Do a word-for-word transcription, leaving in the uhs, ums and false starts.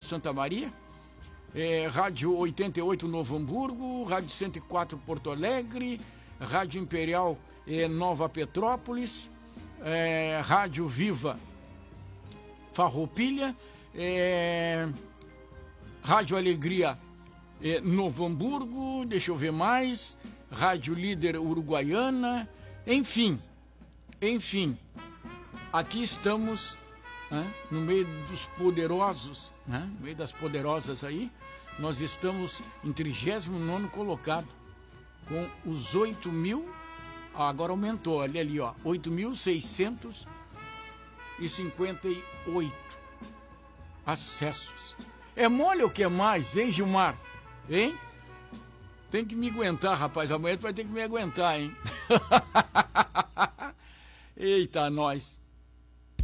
Santa Maria, é, Rádio oitenta e oito Novo Hamburgo, Rádio cento e quatro Porto Alegre, Rádio Imperial é, Nova Petrópolis, é, Rádio Viva Farroupilha, é, Rádio Alegria é, Novo Hamburgo, deixa eu ver mais, Rádio Líder Uruguaiana, enfim, enfim, aqui estamos, né, no meio dos poderosos, né, no meio das poderosas aí, nós estamos em trigésimo nono colocado, com os oito mil, agora aumentou, olha ali, ó, oito mil seiscentos e cinquenta e oito acessos. É mole ou que é mais, hein, Gilmar? Hein? Tem que me aguentar, rapaz, amanhã tu vai ter que me aguentar, hein? Eita, nós.